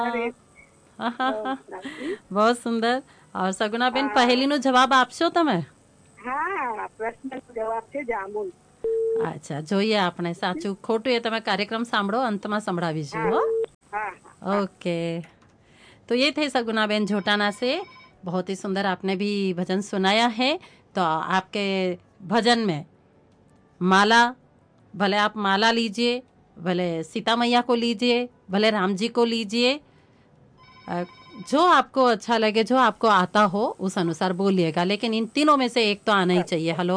अरे હા હા હા નાખી. બહુ સુંદર. और सगुना બેન હા પહેલીનો જવાબ આપશો તમે? હા, પ્રશ્નનો જવાબ છે જામુન. અચ્છા, જોઈએ આપણે સાચું ખોટું એ તમે कार्यक्रम સાંભળો, અંતમાં સંભળાવીશું हाँ हो. हाँ हाँ हाँ. ओके, तो ये थे सगुना बेन झोटाना से। बहुत ही सुंदर आपने भी भजन सुनाया है। तो आपके भजन में माला, भले आप माला लीजिए, भले सीता मैया को लीजिए, भले राम जी को लीजिए, जो आपको अच्छा लगे, जो आपको आता हो उस अनुसार बोलिएगा, लेकिन इन तीनों में से एक तो आना ही चाहिए। हेलो,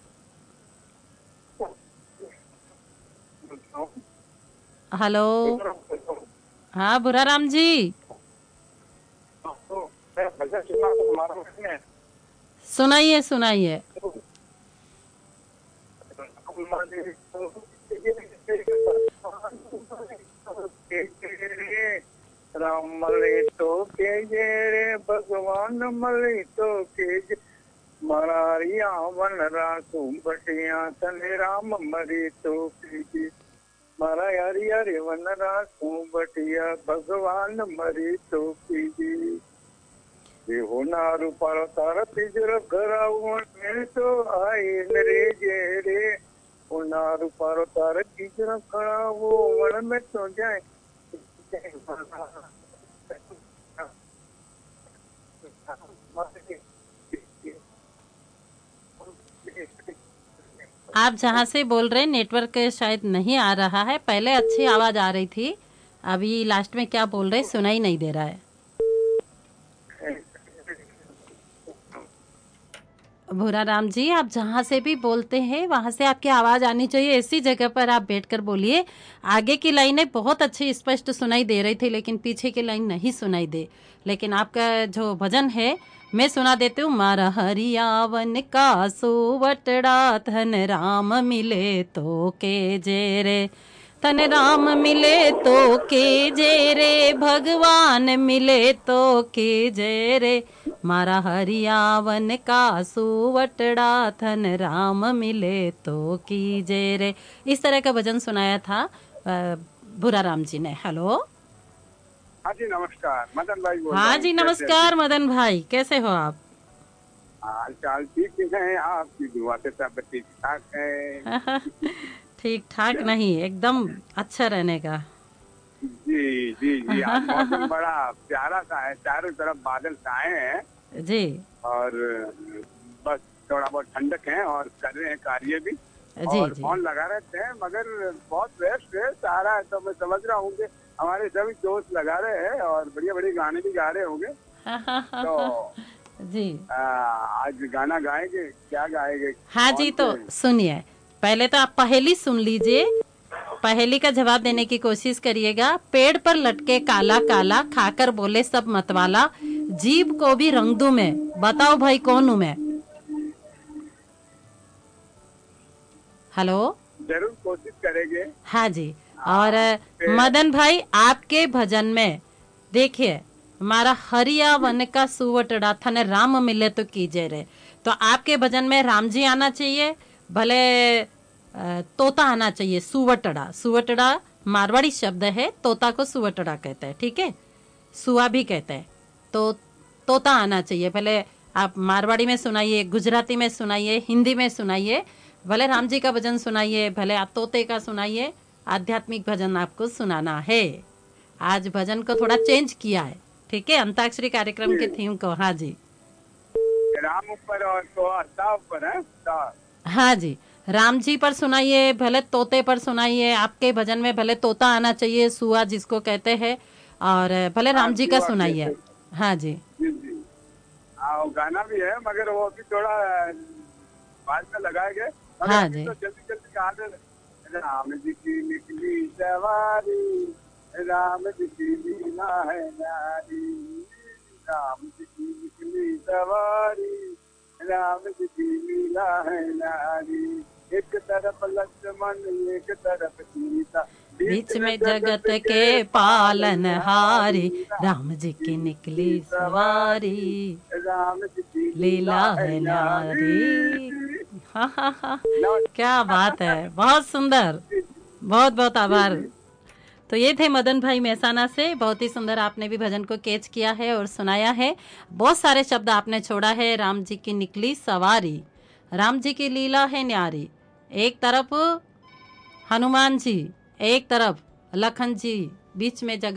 हेलो, हाँ बुरा राम जी, सुनाइए सुनाइए। राम मले तो के जे रे भगवान मले तो के जे मरारिया वन रासू बटिया तने राम मरे तो के जे मारा यारी यारी वन रासू बटिया भगवान मरे तो के जे ये होनारू पर तार पिजर कराऊ में तो आए रे जे रे होनारू पर तार पिजर कराऊ मन में तो जाए। आप जहाँ से बोल रहे हैं नेटवर्क शायद नहीं आ रहा है। पहले अच्छी आवाज आ रही थी, अभी लास्ट में क्या बोल रहे सुनाई नहीं दे रहा है। भूरा राम जी, आप जहाँ से भी बोलते हैं वहाँ से आपकी आवाज आनी चाहिए। ऐसी जगह पर आप बैठकर बोलिए। आगे की लाइनें बहुत अच्छी स्पष्ट सुनाई दे रही थी, लेकिन पीछे की लाइन नहीं सुनाई दे। लेकिन आपका जो भजन है मैं सुना देती हूँ। मारा हरियावन का सुवटड़ा धन राम मिले तो के जे रे, धन राम मिले तो के जे रे, भगवान मिले तो के जे रे, मारा हरियावन का सुवटड़ा धन राम मिले तो की जे रे। इस तरह का भजन सुनाया था भूरा राम जी ने। हेलो, हाँ जी नमस्कार, मदन भाई बोल रहा हाँ हूँ, जी कैसे हैं जी? नमस्कार मदन भाई, कैसे हो आप? हाल चाल ठीक है, आपकी दुआ से सब ठीक ठाक है। ठीक ठाक नहीं, एकदम अच्छा रहने का। जी जी जी, आज मौसम बड़ा प्यारा सा है, चारों तरफ बादल छाए हैं जी और बस थोड़ा बहुत ठंडक है और कर रहे हैं कार्य भी। जी और जी। फोन लगा रहे थे मगर बहुत व्यस्त आ रहा है, तो मैं समझ रहा हूँ कि हमारे सभी दोस्त लगा रहे हैं और बढ़िया बढ़िया गाने भी गा रहे होंगे। तो जी आज गाना गाएंगे, क्या गाएंगे, हाँ कौन जी, तो से? सुनिए, पहले तो आप पहेली सुन लीजिए। पहेली का जवाब देने की कोशिश करिएगा। पेड़ पर लटके काला काला, खाकर बोले सब मतवाला, जीभ को भी रंग दूं मैं, बताओ भाई कौन हूं मैं? हेलो, जरूर कोशिश करेंगे। हाँ जी। और हाँ, मदन भाई, आपके भजन में देखिए, हमारा हरिया वन का सुवटड़ा थने राम मिले तो कीजे रे, तो आपके भजन में राम जी आना चाहिए, भले तोता आना चाहिए। सुवटड़ा, सुवटड़ा मारवाड़ी शब्द है, तोता को सुवटड़ा कहते हैं, ठीक है, सुआ भी कहते हैं। तो तोता आना चाहिए। भले आप मारवाड़ी में सुनाइए, गुजराती में सुनाइए, हिंदी में सुनाइए, भले राम जी का भजन सुनाइए, भले आप तोते का सुनाइए, आध्यात्मिक भजन आपको सुनाना है। आज भजन को थोड़ा चेंज किया है, ठीक है, अंताक्षरी कार्यक्रम के थीम को। हाँ जी, राम ऊपर और तो ता ऊपर है ता। हाँ जी, राम जी पर सुनाइए, भले तोते पर सुनाइए। आपके भजन में भले तोता आना चाहिए, सुआ जिसको कहते हैं, और भले हाँ राम जी का दुआ सुनाइए। कहते, हाँ जी, जी जी। हाँ वो गाना भी है मगर वो भी थोड़ा बाद में लगाए गए, मगर हाँ अभी जी, तो जल्दी जल्दी गा दे। राम जी की निकली सवारी, राम जी की लीला है नारी, राम जी की निकली सवारी, राम जी की लीला है नारी, एक तरफ लक्ष्मण एक तरफ सीता, बीच में जगत के पालनहारी, राम जी की निकली सवारी, राम जी की लीला लीला है है नारी। न्यारी। हाँ हाँ हाँ, क्या नमस्कार। बात है, बहुत सुंदर, जी बहुत बहुत जी आभार। जी तो ये थे मदन भाई मेहसाना से। बहुत ही सुंदर आपने भी भजन को कैच किया है और सुनाया है। बहुत सारे शब्द आपने छोड़ा है। राम जी की निकली सवारी, राम जी की लीला है न्यारी, एक तरफ हनुमान जी, एक तरफ लखन जी, बीच में जगत